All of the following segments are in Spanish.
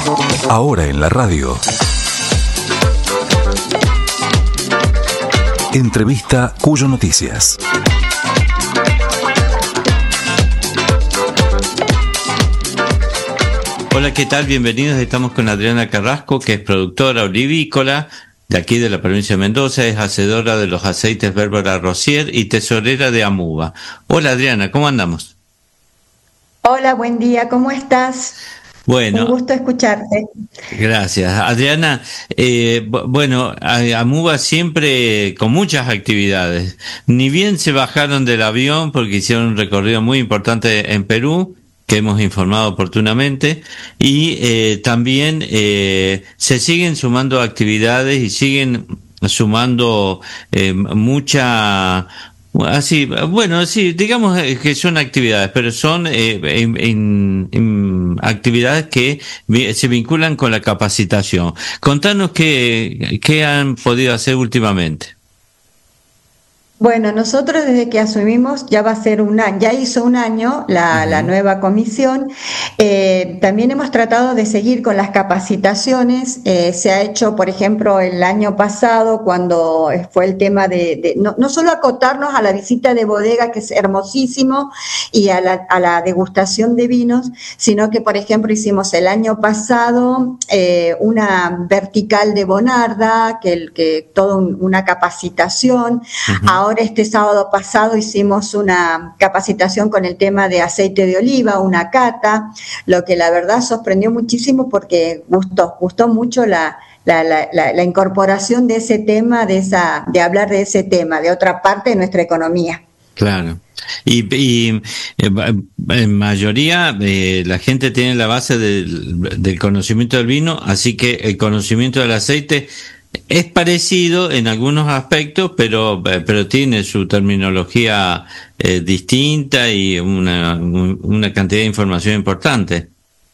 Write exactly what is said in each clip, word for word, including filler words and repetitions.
Ahora en la radio. Entrevista Cuyo Noticias. Hola, ¿qué tal? Bienvenidos. Estamos con Adriana Carrasco, que es productora olivícola de aquí de la provincia de Mendoza, es hacedora de los aceites Bárbara Rosier y tesorera de Amuba. Hola Adriana, ¿cómo andamos? Hola, buen día, ¿cómo estás? Bueno, un gusto escucharte. Gracias. Adriana, eh, bueno, Amuba siempre con muchas actividades. Ni bien se bajaron del avión porque hicieron un recorrido muy importante en Perú, que hemos informado oportunamente, y eh, también eh, se siguen sumando actividades y siguen sumando eh, mucha... Así, bueno, sí, digamos que son actividades, pero son eh, en, en, en actividades que se vinculan con la capacitación. Contanos qué, qué han podido hacer últimamente. Bueno, nosotros desde que asumimos, ya va a ser un año, ya hizo un año la, uh-huh. la nueva comisión, eh, también hemos tratado de seguir con las capacitaciones, eh, se ha hecho, por ejemplo, el año pasado, cuando fue el tema de, de no, no solo acotarnos a la visita de bodega, que es hermosísimo, y a la, a la degustación de vinos, sino que, por ejemplo, hicimos el año pasado eh, una vertical de Bonarda, que, que toda un, una capacitación, uh-huh. Ahora este sábado pasado hicimos una capacitación con el tema de aceite de oliva, una cata, lo que la verdad sorprendió muchísimo porque gustó, gustó mucho la, la, la, la, la incorporación de ese tema, de esa, de hablar de ese tema, de otra parte de nuestra economía. Claro. Y, y eh, en mayoría eh, la gente tiene la base del, del conocimiento del vino, así que el conocimiento del aceite es parecido en algunos aspectos, pero pero tiene su terminología eh, distinta y una, una cantidad de información importante.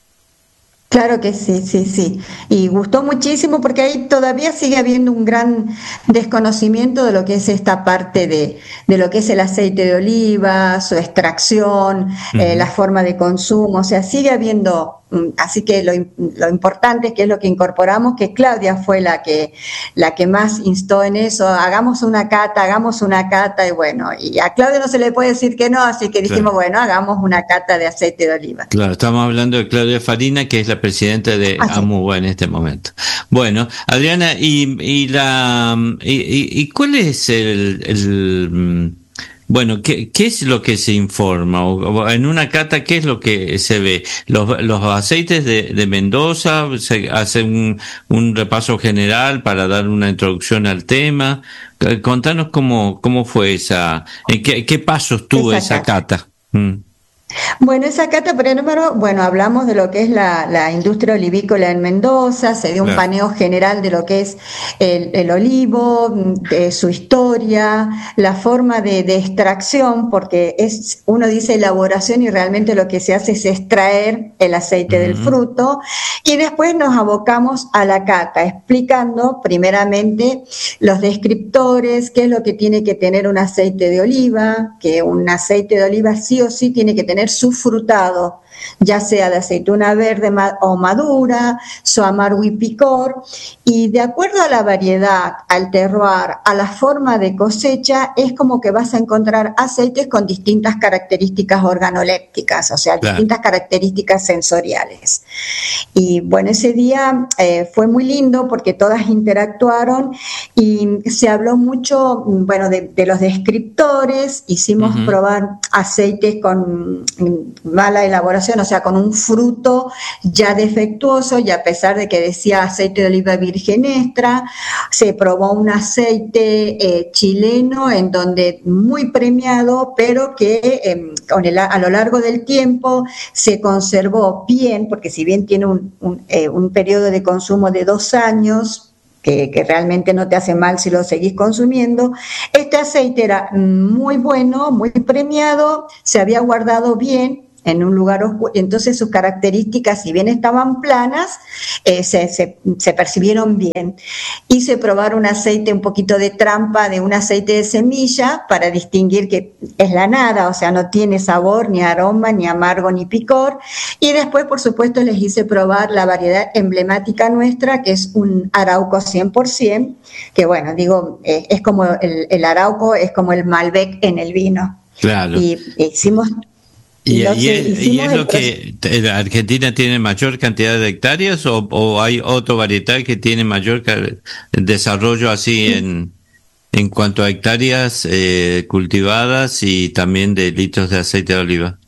Claro que sí, sí, sí. Y gustó muchísimo porque ahí todavía sigue habiendo un gran desconocimiento de lo que es esta parte de, de lo que es el aceite de oliva, su extracción, uh-huh. eh, la forma de consumo, o sea, sigue habiendo... Así que lo, lo importante, que es lo que incorporamos, que Claudia fue la que la que más instó en eso, hagamos una cata, hagamos una cata, y bueno, y a Claudia no se le puede decir que no, así que dijimos, claro. bueno, hagamos una cata de aceite de oliva. Claro, estamos hablando de Claudia Farina, que es la presidenta de ah, Amuba sí. en este momento. Bueno, Adriana, y, y la y, y cuál es el... el Bueno, ¿qué, ¿qué es lo que se informa? O, en una cata, ¿qué es lo que se ve? Los, los aceites de, de Mendoza, se hace un, un repaso general para dar una introducción al tema. Contanos cómo, cómo fue esa, en qué, qué pasos tuvo esa, esa cata. cata. Mm. Bueno, esa cata, primero, bueno, hablamos de lo que es la, la industria olivícola en Mendoza, se dio un claro. paneo general de lo que es el, el olivo, de su historia, la forma de, de extracción, porque es uno dice elaboración y realmente lo que se hace es extraer el aceite uh-huh. del fruto, y después nos abocamos a la cata, explicando primeramente los descriptores, qué es lo que tiene que tener un aceite de oliva, que un aceite de oliva sí o sí tiene que tener su frutado, ya sea de aceituna verde o madura, su amargo y picor, y de acuerdo a la variedad, al terroir, a la forma de cosecha, es como que vas a encontrar aceites con distintas características organolépticas, o sea, claro. distintas características sensoriales. Y bueno, ese día eh, fue muy lindo porque todas interactuaron y se habló mucho, bueno, de, de los descriptores, hicimos uh-huh. probar aceites con mala elaboración, o sea, con un fruto ya defectuoso, y a pesar de que decía aceite de oliva virgen extra, se probó un aceite eh, chileno en donde muy premiado, pero que eh, con el, a lo largo del tiempo se conservó bien, porque si bien tiene un, un, eh, un periodo de consumo de dos años, Que, que realmente no te hace mal si lo seguís consumiendo. Este aceite era muy bueno, muy premiado, se había guardado bien en un lugar oscuro, entonces sus características, si bien estaban planas, eh, se, se, se percibieron bien. Hice probar un aceite un poquito de trampa de un aceite de semilla para distinguir que es la nada, o sea, no tiene sabor, ni aroma, ni amargo, ni picor. Y después, por supuesto, les hice probar la variedad emblemática nuestra, que es un arauco cien por ciento, que bueno, digo, eh, es como el, el arauco, es como el Malbec en el vino. Claro. Y hicimos... ¿Y, Entonces, y, es, y es lo que Argentina tiene mayor cantidad de hectáreas o, o hay otro varietal que tiene mayor desarrollo así en, en cuanto a hectáreas eh, cultivadas y también de litros de aceite de oliva?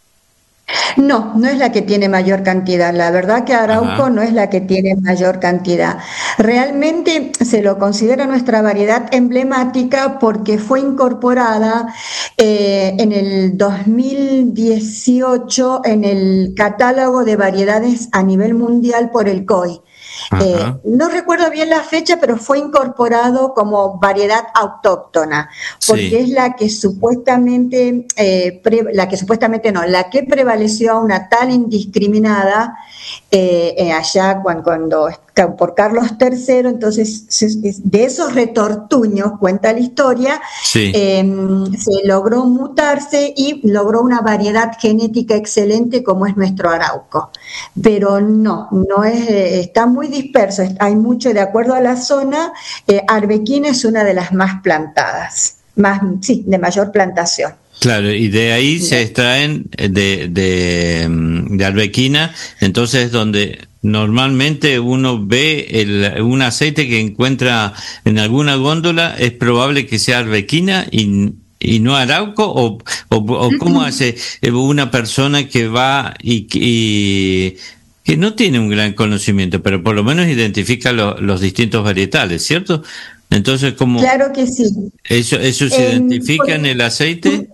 No, no es la que tiene mayor cantidad. La verdad que Arauco Ajá. no es la que tiene mayor cantidad. Realmente se lo considera nuestra variedad emblemática porque fue incorporada eh, en el dos mil dieciocho en el catálogo de variedades a nivel mundial por el C O I. Eh, no recuerdo bien la fecha, pero fue incorporado como variedad autóctona, porque sí. es la que supuestamente, eh, pre, la que supuestamente no, la que prevaleció a una tal indiscriminada eh, eh, allá cuando, cuando por Carlos tercero, entonces de esos retortuños, cuenta la historia, sí. eh, se logró mutarse y logró una variedad genética excelente como es nuestro arauco, pero no, no es, está muy disperso, hay mucho de acuerdo a la zona. eh, Arbequina es una de las más plantadas, más, sí, de mayor plantación. Claro, y de ahí se extraen de, de, de Arbequina, entonces donde normalmente uno ve el, un aceite que encuentra en alguna góndola, es probable que sea Arbequina y, y no Arauco, o, o, o cómo hace una persona que va y, y que no tiene un gran conocimiento, pero por lo menos identifica lo, los distintos varietales, ¿cierto? Entonces, ¿cómo? Claro que sí. ¿Eso, eso se eh, identifica por, en el aceite?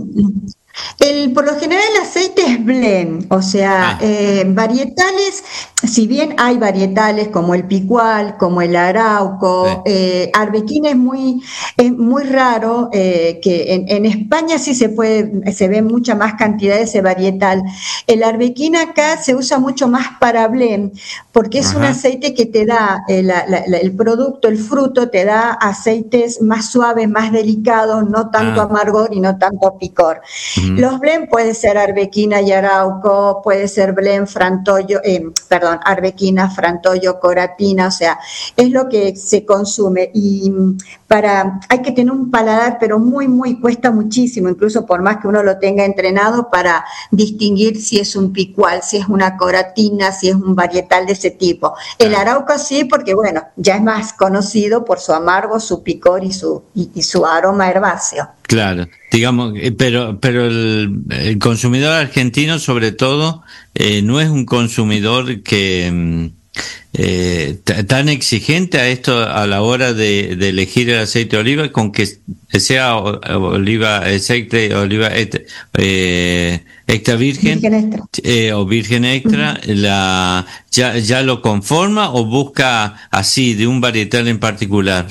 El, por lo general el aceite es blend, o sea, ah. eh, varietales, si bien hay varietales como el picual, como el arauco, sí. eh, arbequina es muy, es muy raro, eh, que en, en España sí se puede, se ve mucha más cantidad de ese varietal. El arbequina acá se usa mucho más para blend, porque es Ajá. un aceite que te da, eh, la, la, el producto, el fruto, te da aceites más suaves, más delicados, no tanto ah. amargor y no tanto picor. Uh-huh. Los blend puede ser arbequina y arauco, puede ser blend frantoio, eh, perdón, arbequina, frantoio, coratina, o sea, es lo que se consume y para, hay que tener un paladar, pero muy, muy, cuesta muchísimo, incluso por más que uno lo tenga entrenado para distinguir si es un picual, si es una coratina, si es un varietal de ese tipo. El arauco sí, porque bueno, ya es más conocido por su amargo, su picor y su, y, y su aroma herbáceo. Claro, digamos, pero pero el, el consumidor argentino, sobre todo, eh, no es un consumidor que eh, t- tan exigente a esto a la hora de, de elegir el aceite de oliva, con que sea oliva, aceite, oliva eh, extra virgen, virgen extra. Eh, o virgen extra, uh-huh. la ya ya lo conforma o busca así de un varietal en particular.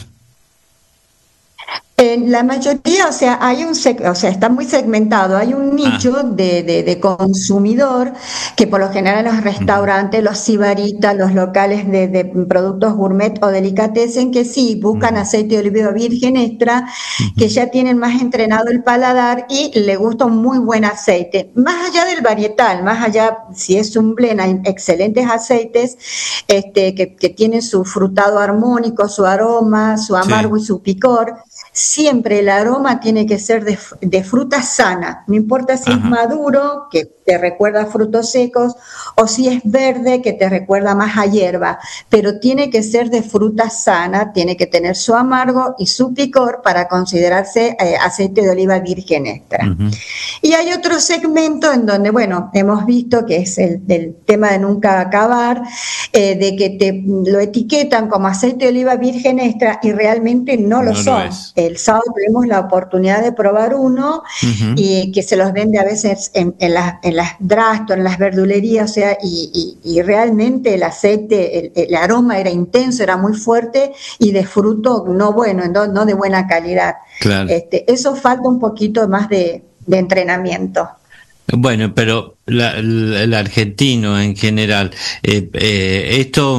En la mayoría, o sea, hay un seg- o sea, está muy segmentado, hay un nicho ah. de, de, de consumidor que por lo general los restaurantes, los sibaritas, los locales de, de productos gourmet o delicatessen que sí buscan aceite de oliva virgen extra, que ya tienen más entrenado el paladar y le gusta un muy buen aceite. Más allá del varietal, más allá si es un blend, hay excelentes aceites este, que, que tienen su frutado armónico, su aroma, su amargo sí. y su picor. Siempre el aroma tiene que ser de, de fruta sana, no importa si Ajá. es maduro, que te recuerda a frutos secos, o si es verde, que te recuerda más a hierba, pero tiene que ser de fruta sana, tiene que tener su amargo y su picor para considerarse eh, aceite de oliva virgen extra. Uh-huh. Y hay otro segmento en donde, bueno, hemos visto que es el, el tema de nunca acabar, eh, de que te lo etiquetan como aceite de oliva virgen extra y realmente no lo no son. Lo el sábado tuvimos la oportunidad de probar uno uh-huh. y que se los vende a veces en, en las en las drugstores, en las verdulerías, o sea, y, y, y realmente el aceite, el, el aroma era intenso, era muy fuerte y de fruto no bueno, no, no de buena calidad. Claro. Este, eso falta un poquito más de, de entrenamiento. Bueno, pero la, la, el argentino en general, eh, eh, esto,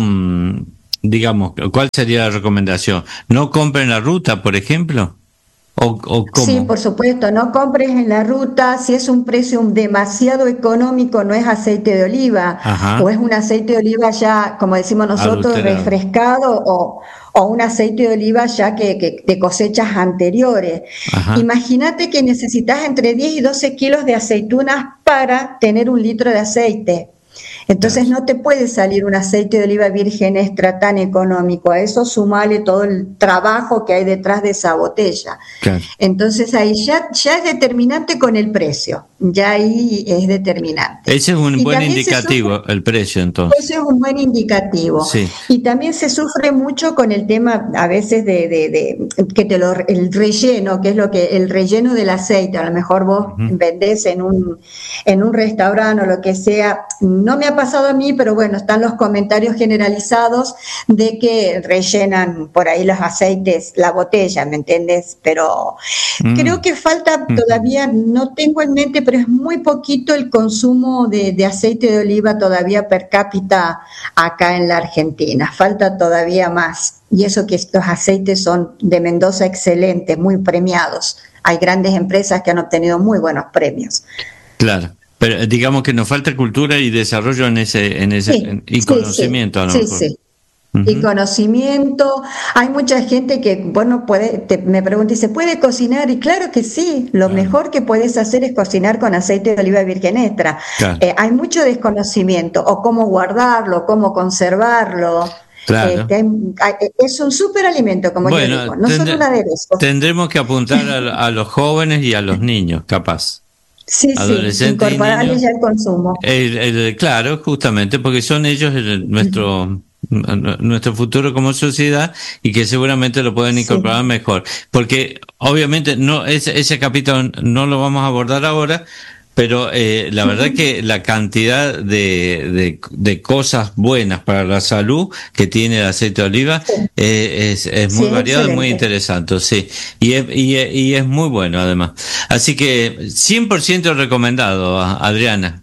digamos, ¿cuál sería la recomendación? ¿No compren la ruta, por ejemplo? ¿O, o cómo? Sí, por supuesto, no compres en la ruta si es un precio demasiado económico, no es aceite de oliva, Ajá. o es un aceite de oliva ya, como decimos nosotros, Adulterado. refrescado, o, o un aceite de oliva ya que, que de cosechas anteriores. Ajá. Imagínate que necesitas entre diez y doce kilos de aceitunas para tener un litro de aceite. Entonces Claro. no te puede salir un aceite de oliva virgen extra tan económico. A eso sumale todo el trabajo que hay detrás de esa botella. Claro. Entonces ahí ya, ya es determinante con el precio. Ya ahí es determinante. Ese es un Y buen también se indicativo, sufre- el precio, entonces. Eso es un buen indicativo. Sí. Y también se sufre mucho con el tema a veces de, de, de que te lo, el relleno, que es lo que el relleno del aceite. A lo mejor vos Ujú. vendés en un en un restaurante o lo que sea. No me ha pasado a mí, pero bueno, están los comentarios generalizados de que rellenan por ahí los aceites, la botella, ¿me entiendes? Pero Mm. creo que falta Ujú. todavía, no tengo en mente, pero es muy poquito el consumo de, de aceite de oliva todavía per cápita acá en la Argentina. Falta todavía más. Y eso que estos aceites son de Mendoza excelentes, muy premiados. Hay grandes empresas que han obtenido muy buenos premios. Claro. Pero digamos que nos falta cultura y desarrollo en ese, en ese, Sí, en- y sí, conocimiento, a lo sí, mejor. sí. Y Ujú. conocimiento. Hay mucha gente que, bueno, puede, te- me pregunta, ¿y se puede cocinar? Y claro que sí, lo Claro. mejor que puedes hacer es cocinar con aceite de oliva virgen extra. Claro. Eh, hay mucho desconocimiento, o cómo guardarlo, cómo conservarlo. Claro. Este, hay- hay- es un superalimento, como yo Bueno, digo, no solo tendré- un aderezo. tendremos que apuntar a, a los jóvenes y a los niños, capaz. Sí, sí, Adolescentes y incorporarles niños. ya el consumo. El- el- claro, justamente, porque son ellos el- nuestro nuestro futuro como sociedad y que seguramente lo pueden Sí. incorporar mejor. Porque obviamente no ese, ese capítulo no lo vamos a abordar ahora, pero eh, la verdad que la cantidad de, de, de cosas buenas para la salud que tiene el aceite de oliva eh, es, es muy Sí, variado y muy excelente. interesante, sí. Y es, y, es- y es muy bueno además. Así que cien por ciento recomendado, Adriana.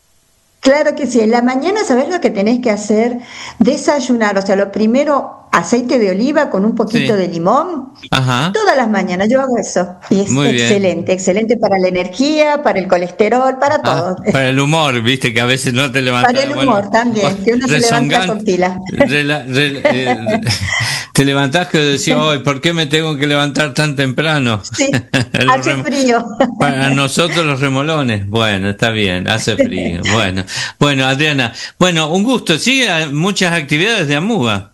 Claro que sí. En la mañana, ¿sabés lo que tenés que hacer? Desayunar. O sea, lo primero, aceite de oliva con un poquito Sí. de limón. Ajá. Todas las mañanas yo hago eso. Y es Muy bien. excelente, excelente para la energía, para el colesterol, para Ah, todo. para el humor, viste que a veces no te levantas. Para el humor también, que uno se levanta con pila. Rela- re- eh, te levantás que decís, hoy, ¿por qué me tengo que levantar tan temprano? Sí, Los hace rem- frío. Para nosotros los remolones, bueno, está bien, hace frío. Bueno, bueno, Adriana, bueno, un gusto. Sigue muchas actividades de AMUBA.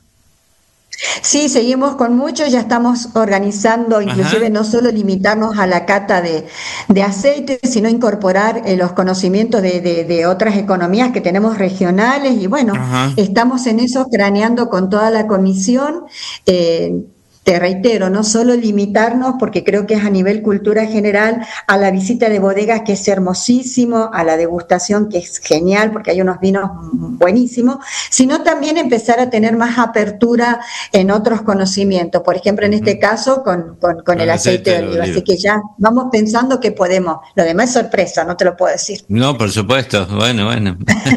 Sí, seguimos con mucho, ya estamos organizando, inclusive Ajá. no solo limitarnos a la cata de, de aceite, sino incorporar eh, los conocimientos de, de- de otras economías que tenemos regionales y bueno, Ajá. estamos en eso craneando con toda la comisión. eh, Te reitero, no solo limitarnos, porque creo que es a nivel cultura general, a la visita de bodegas, que es hermosísimo, a la degustación, que es genial, porque hay unos vinos buenísimos, sino también empezar a tener más apertura en otros conocimientos, por ejemplo, en este caso, con, con, con el aceite de oliva. Así que ya vamos pensando que podemos. Lo demás es sorpresa, no te lo puedo decir. No, por supuesto. Bueno, bueno.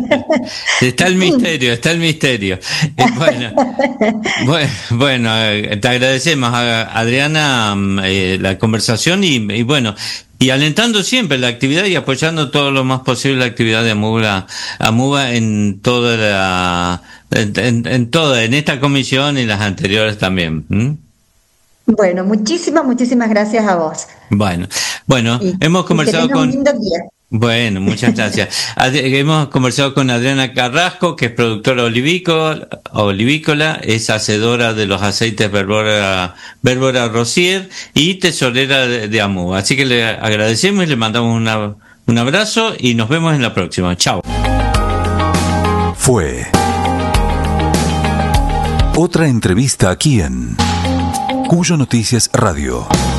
Está el misterio, está el misterio. Eh, bueno, bueno, bueno, eh, te agradecemos, a- Adriana, mm, eh, la conversación y, y bueno, y alentando siempre la actividad y apoyando todo lo más posible la actividad de AMUBA, AMUBA en toda la, en, en, en toda, en esta comisión y las anteriores también. ¿m? Bueno, muchísimas, muchísimas gracias a vos. Bueno, bueno, Y, hemos y que conversado tengas un con... lindo día. Bueno, muchas gracias. Ad- Hemos conversado con Adriana Carrasco, que es productora olivícola, olivícola, es hacedora de los aceites Verbora, Verbora Rosier y tesorera de, de AMUBA. Así que le agradecemos y le mandamos una, un abrazo y nos vemos en la próxima. Chao. Fue otra entrevista aquí en Cuyo Noticias Radio.